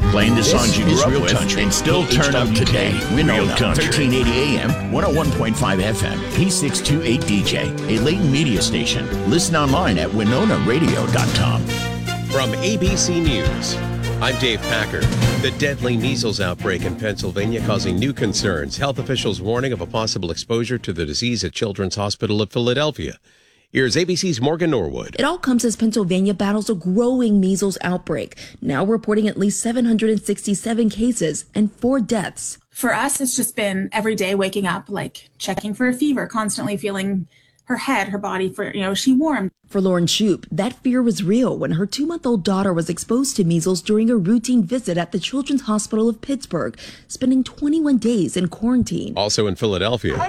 Playing the songs you grew up with country and still turn up today. Winona, 1380 AM, 101.5 FM, P628DJ, a latent media station. Listen online at WinonaRadio.com. From ABC News, I'm Dave Packer. The deadly measles outbreak in Pennsylvania causing new concerns. Health officials warning of a possible exposure to the disease at Children's Hospital of Philadelphia. Here's ABC's Morgan Norwood. It all comes as Pennsylvania battles a growing measles outbreak, now reporting at least 767 cases and 4 deaths. For us, it's just been every day waking up, like checking for a fever, constantly feeling her head, her body for, is she warm? For Lauren Shoup, that fear was real when her 2-month-old daughter was exposed to measles during a routine visit at the Children's Hospital of Pittsburgh, spending 21 days in quarantine. Also in Philadelphia,